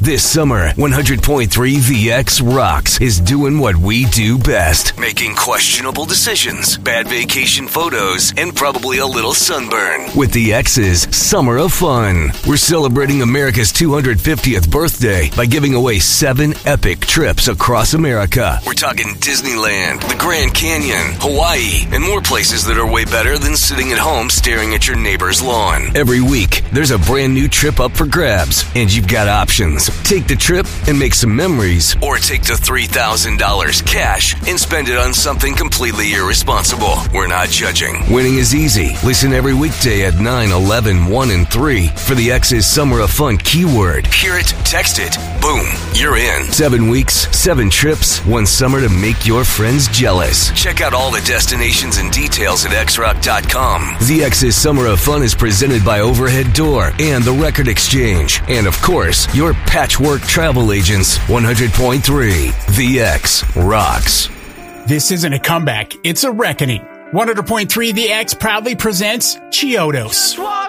This summer, 100.3 The X Rocks is doing what we do best, making questionable decisions, bad vacation photos, and probably a little sunburn. With The X's Summer of Fun, we're celebrating America's 250th birthday by giving away 7 epic trips across America. We're talking Disneyland, the Grand Canyon, Hawaii, and more places that are way better than sitting at home staring at your neighbor's lawn. Every week, there's a brand new trip up for grabs, and you've got options. Take the trip and make some memories, or take the $3,000 cash and spend it on something completely irresponsible. We're not judging. Winning is easy. Listen every weekday at 9, 11, 1, and 3 for the X's Summer of Fun keyword. Hear it, text it, boom, you're in. 7 weeks, 7 trips, 1 summer to make your friends jealous. Check out all the destinations and details at xrock.com. The X's Summer of Fun is presented by Overhead Door and The Record Exchange. And of course, your Patchwork Travel Agents. 100.3 The X Rocks. This isn't a comeback, it's a reckoning. 100.3 The X proudly presents Chiodos.